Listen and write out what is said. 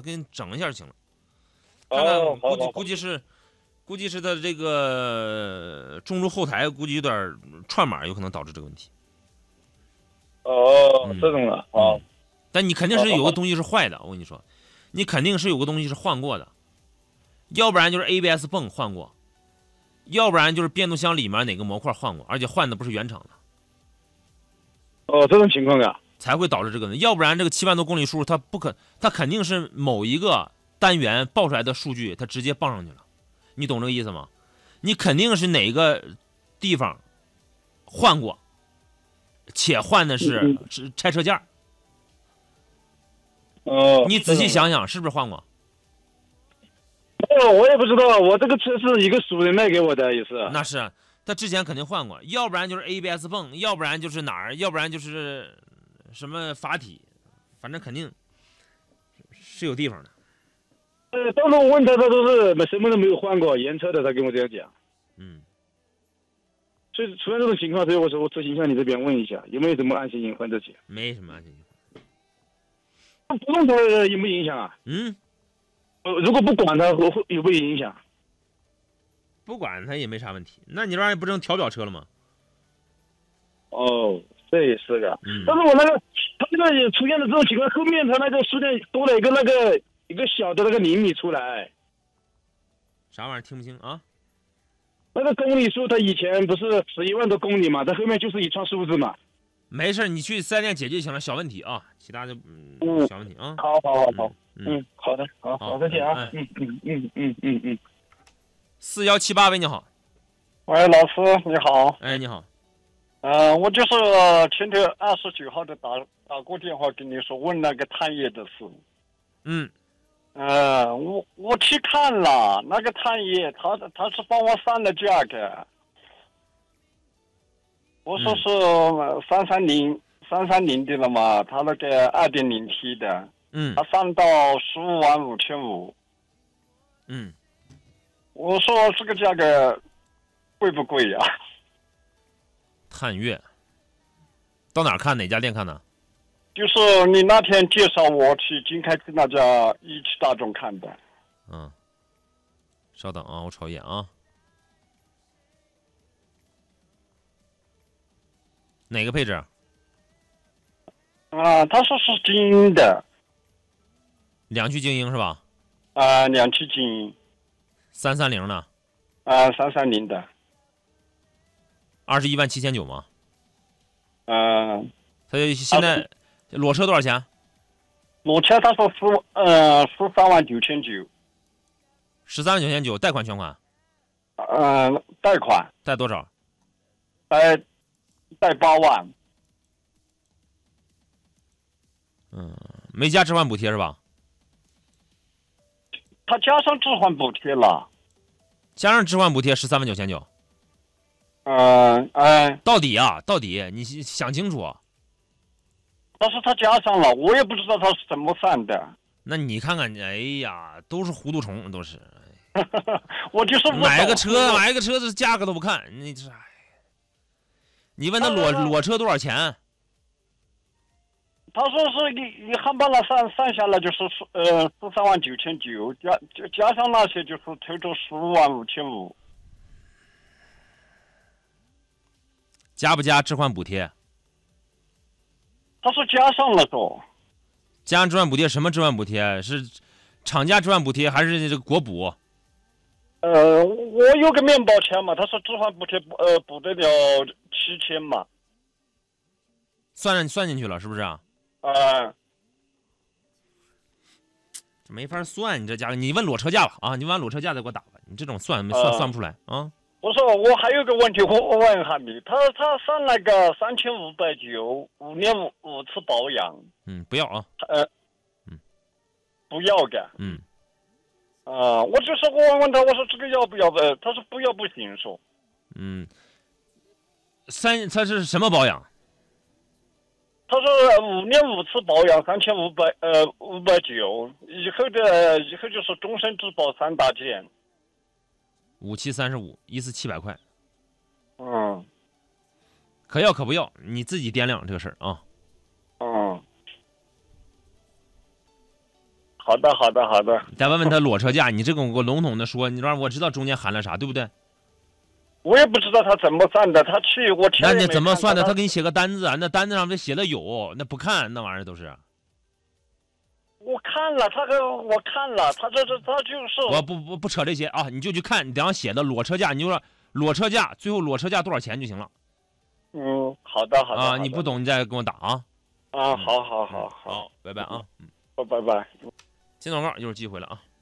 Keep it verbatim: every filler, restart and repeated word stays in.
给你整一下就行了。看看哦， 估计好好， 估计是估计是他这个中枢后台估计有点串码，有可能导致这个问题。 哦， 嗯这种了， 嗯好， 但你肯定是有个东西是坏的，我跟你说，你肯定是有个东西是换过的，要不然就是 A B S 泵换过，要不然就是变速箱里面哪个模块换过，而且换的不是原厂的， 哦，这种情况啊， 才会导致这个呢。要不然这个七万多公里数，它不可，它肯定是某一个单元报出来的数据，它直接报上去了，你懂这个意思吗？你肯定是哪个地方换过，且换的是嗯是拆车件。 哦， 你仔细这种想想，是不是换过？ 哦，我也不知道，我这个车是一个熟人卖给我的，也是。 那是他之前肯定换过，要不然就是 A B S 泵，要不然就是哪儿，要不然就是什么阀体，反正肯定是有地方的。 呃，当时我问他，他都是什么都没有换过，原车的，他跟我这样讲。 嗯， 所以出现这种情况，所以我说我咨询一下你这边问一下，有没有什么安全隐患这些？ 没什么安全隐患。 不用它有没有影响啊？ 嗯， 呃，如果不管它，会会有没有影响？ 不管它也没啥问题。那你这玩意儿不成调表车了吗？ 哦，这也是个。 嗯但是我那个，他那个出现的这种情况，后面他那个书店多了一个那个一个小的那个厘米出来， 啥玩意儿听不清啊？ 那个公里数，它以前不是十一万多公里嘛，它后面就是一串数字嘛。 没事，你去四 S 店解决就行了，小问题啊，其他的嗯嗯小问题啊。 好好好好， 嗯， 嗯，好的，好， 好好，再见啊哎， 嗯嗯嗯嗯嗯嗯。 四幺七八喂，你好。 喂，老师你好。 哎，你好。 呃，我就是前天二十九号的打打过电话跟你说问那个探叶的事。 嗯呃，我我去看了那个探叶，他他是帮我删了价格。我说是三三零三三零的了嘛，他那个二点零 T 的， 嗯他上到十五万五千五。 嗯， 我说这个价格贵不贵呀、 探岳到哪儿看？哪家店看的？ 就是你那天介绍我去金开区那家一汽大众看的。 嗯，稍等啊，我瞅一眼啊。哪个配置？ 啊，他说是精英的， 两驱精英是吧？ 啊，两驱精英， 三三零的， 啊，三三零的， 二十一万七千九吗？ 嗯、 他现在裸车多少钱？ 裸车他说十呃十三万九千九， 十三万九千九，贷款全款？ 嗯，贷款贷多少？ 贷贷八万， 嗯，没加置换补贴是吧？ 他加上置换补贴了， 加上置换补贴十三万九千九。 嗯嗯， 到底啊，到底你想清楚。 但是他加上了，我也不知道他是怎么算的。 那你看看，哎呀，都是糊涂虫，都是。 我就是不买个懂车，买个车，这价格都不看，你这，哎你问他裸裸车多少钱？ 他说是一一汉巴拉算算下来就是十呃十三万九千九，加加加上那些就是投着十五万五千五。 加不加置换补贴？ 他说加上了都， 加上置换补贴什么置换补贴？是厂家置换补贴还是这个国补？ 呃，我有个面包车嘛，他说置换补贴呃补得了七千嘛， 算上算进去了是不是啊？ 呃， 这没法算，你这价格，你问裸车价吧啊！你问完裸车价再给我打吧，你这种算没算、 呃算不出来啊？ 我说我还有个问题，我我问一下你，他他上那个三千五百九，五年五五次保养， 嗯，不要啊， 呃， 嗯， 不要的， 嗯， 啊、我就是我问问他，我说这个要不要的，他说不要不行说， 嗯，三它是什么保养？ 他说五年五次保养，三千五百呃五百九，以后的以后就是终身质保三大件。 五七三十五，一次七百块， 嗯可要可不要，你自己掂量这个事儿啊。 嗯， 好的，好的，好的。 再问问他裸车价，你这跟我笼统的说，你让我知道中间含了啥，对不对？ 我也不知道他怎么算的，他去我那你怎么算的？ 他他给你写个单子啊，那单子上面写的有，那不看那玩意儿都是。 我看了，他跟我看了，他这这他就是我不不不扯这些啊，你就去看你顶上写的裸车价，你就说裸车价，最后裸车价多少钱就行了。 嗯，好的，好的。 啊， 好的你不懂你再跟我打啊。 啊，好好好好， 好，拜拜啊。嗯， 拜拜拜。 进广告，一会儿继续回来啊。